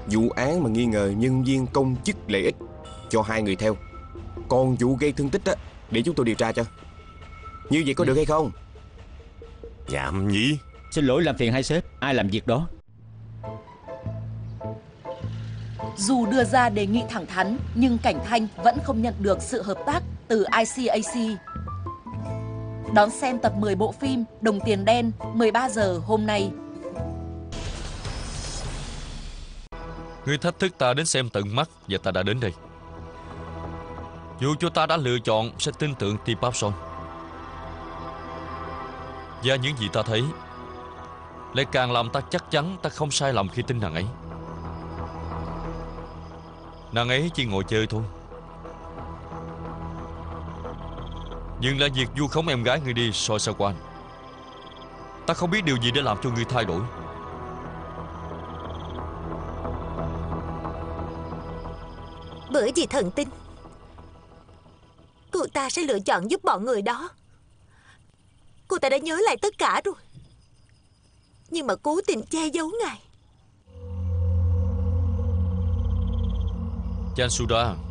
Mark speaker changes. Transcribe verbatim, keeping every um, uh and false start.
Speaker 1: vụ án mà nghi ngờ nhân viên công chức lợi ích, cho hai người theo. Còn vụ gây thương tích á, để chúng tôi điều tra cho. Như vậy có được hay không?
Speaker 2: Nhảm nhí.
Speaker 3: Xin lỗi làm phiền hai sếp. Ai làm việc đó?
Speaker 4: Dù đưa ra đề nghị thẳng thắn, nhưng Cảnh Thanh vẫn không nhận được sự hợp tác từ i xê a xê. Đón xem tập mười bộ phim Đồng Tiền Đen mười ba giờ hôm nay.
Speaker 5: Ngươi thách thức ta đến xem tận mắt và ta đã đến đây. Dù cho ta đã lựa chọn sẽ tin tưởng T. Babson, và những gì ta thấy lại càng làm ta chắc chắn ta không sai lầm khi tin nàng ấy. Nàng ấy chỉ ngồi chơi thôi, nhưng là việc vu khống em gái ngươi đi soi sao quan. Ta không biết điều gì để làm cho ngươi thay đổi.
Speaker 6: Bởi vì thần tin cô ta sẽ lựa chọn giúp bọn người đó. Cô ta đã nhớ lại tất cả rồi, nhưng mà cố tình che giấu ngài.
Speaker 5: Chansuda,